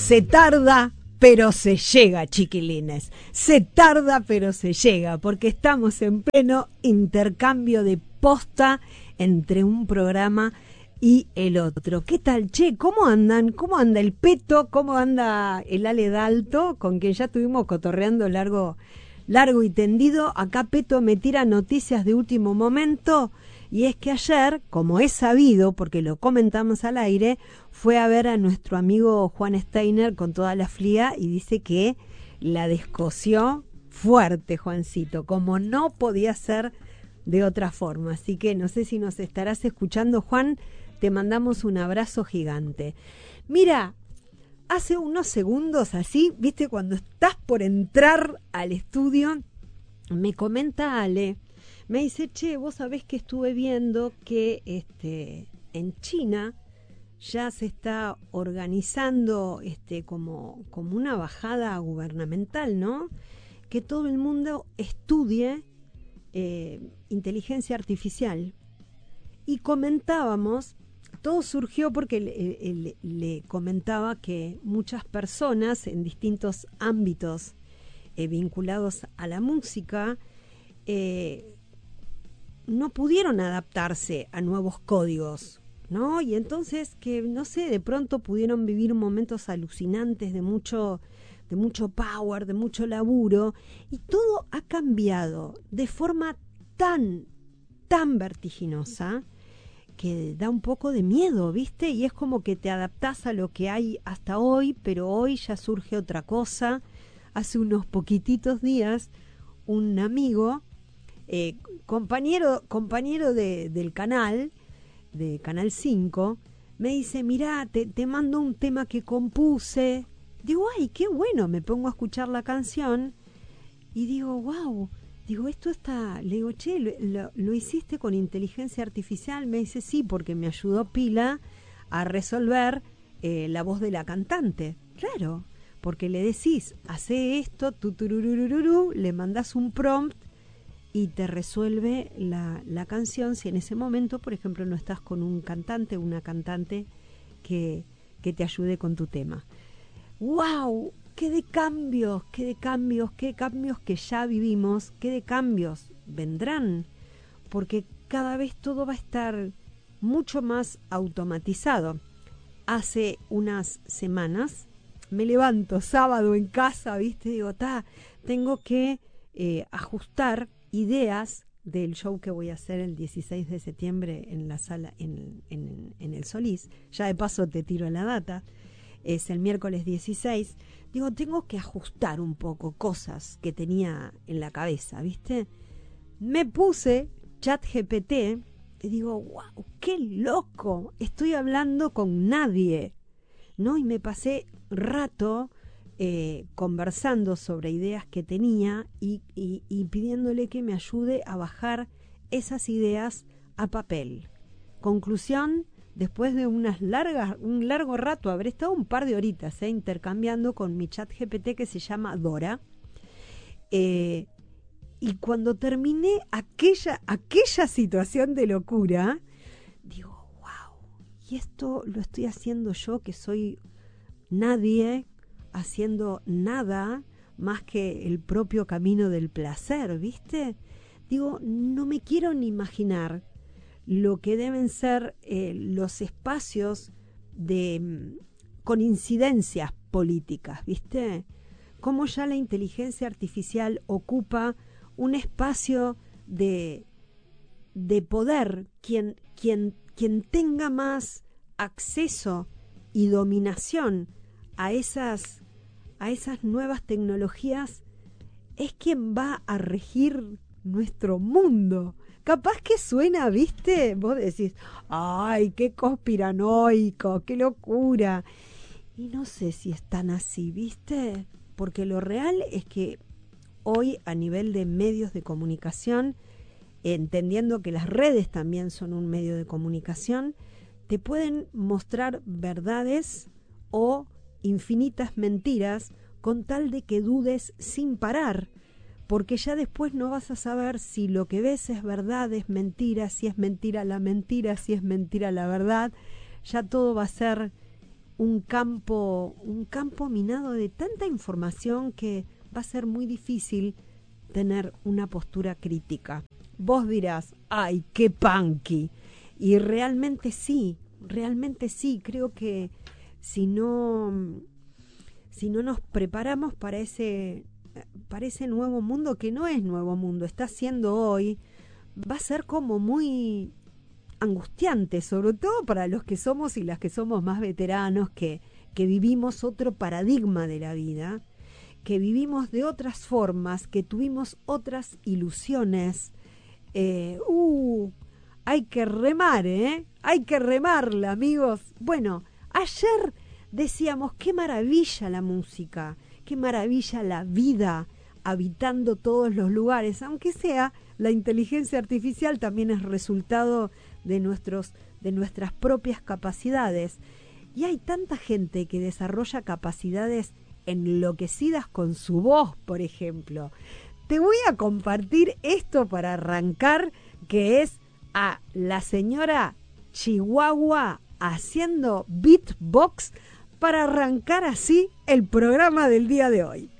Se tarda, pero se llega, chiquilines. Se tarda, pero se llega, porque estamos en pleno intercambio de posta entre un programa y el otro. ¿Qué tal, che? ¿Cómo andan? ¿Cómo anda el Peto? ¿Cómo anda el Ale Dalto? Con quien ya estuvimos cotorreando largo y tendido. Acá Peto me tira noticias de último momento. Y es que ayer, como es sabido, porque lo comentamos al aire, fue a ver a nuestro amigo Juan Steiner con toda la flia y dice que la descoció fuerte, Juancito, como no podía ser de otra forma. Así que no sé si nos estarás escuchando, Juan, te mandamos un abrazo gigante. Mira, hace unos segundos así, viste, cuando estás por entrar al estudio, me comenta Ale, me dice, che, vos sabés que estuve viendo que en China ya se está organizando como una bajada gubernamental, ¿no? Que todo el mundo estudie inteligencia artificial. Y comentábamos, todo surgió porque le comentaba que muchas personas en distintos ámbitos vinculados a la música no pudieron adaptarse a nuevos códigos, ¿no? Y entonces que, no sé, de pronto pudieron vivir momentos alucinantes de mucho power, de mucho laburo, y todo ha cambiado de forma tan vertiginosa que da un poco de miedo, ¿viste? Y es como que te adaptás a lo que hay hasta hoy, pero hoy ya surge otra cosa. Hace unos poquititos días, un amigo, compañero del canal, de Canal 5, me dice, mirá, te mando un tema que compuse. Digo, ay, qué bueno, me pongo a escuchar la canción y digo, wow, digo, esto está, le digo, che, lo hiciste con inteligencia artificial. Me dice, sí, porque me ayudó pila a resolver la voz de la cantante. Claro, porque le decís, hace esto, tutururururu, le mandás un prompt y te resuelve la canción si en ese momento, por ejemplo, no estás con un cantante o una cantante que te ayude con tu tema. ¡Wow! ¡Qué de cambios! ¡Qué de cambios! ¡Qué cambios que ya vivimos! ¡Qué de cambios vendrán! Porque cada vez todo va a estar mucho más automatizado. Hace unas semanas me levanto sábado en casa, ¿viste? Digo, tengo que ajustar ideas del show que voy a hacer el 16 de septiembre en la sala en el Solís. Ya de paso te tiro la data. Es el miércoles 16. Digo, tengo que ajustar un poco cosas que tenía en la cabeza, ¿viste? Me puse ChatGPT y digo, wow, qué loco, estoy hablando con nadie, ¿no? Y me pasé rato conversando sobre ideas que tenía y pidiéndole que me ayude a bajar esas ideas a papel. Conclusión, después de un largo rato, habré estado un par de horitas intercambiando con mi chat GPT que se llama Dora, y cuando terminé aquella situación de locura, digo, wow, y esto lo estoy haciendo yo, que soy nadie, haciendo nada más que el propio camino del placer, ¿viste? Digo, no me quiero ni imaginar lo que deben ser los espacios con incidencias políticas, ¿viste? Cómo ya la inteligencia artificial ocupa un espacio de poder, quien tenga más acceso y dominación a esas nuevas tecnologías es quien va a regir nuestro mundo. Capaz que suena, ¿viste? Vos decís, ay, qué conspiranoico, qué locura. Y no sé si es tan así, ¿viste? Porque lo real es que hoy, a nivel de medios de comunicación, entendiendo que las redes también son un medio de comunicación, te pueden mostrar verdades o infinitas mentiras con tal de que dudes sin parar, porque ya después no vas a saber si lo que ves es verdad, es mentira, si es mentira la mentira, si es mentira la verdad. Ya todo va a ser un campo minado de tanta información que va a ser muy difícil tener una postura crítica. Vos dirás, ¡ay, qué punky! Y realmente sí, creo que si no nos preparamos para ese nuevo mundo, que no es nuevo mundo, está siendo hoy, va a ser como muy angustiante, sobre todo para los que somos y las que somos más veteranos, que vivimos otro paradigma de la vida, que vivimos de otras formas, que tuvimos otras ilusiones. Hay que remar, hay que remarla, amigos. Bueno, ayer decíamos, qué maravilla la música, qué maravilla la vida, habitando todos los lugares, aunque sea la inteligencia artificial también es resultado de nuestras propias capacidades. Y hay tanta gente que desarrolla capacidades enloquecidas con su voz, por ejemplo. Te voy a compartir esto para arrancar, que es a la señora Chihuahua haciendo beatbox para arrancar así el programa del día de hoy.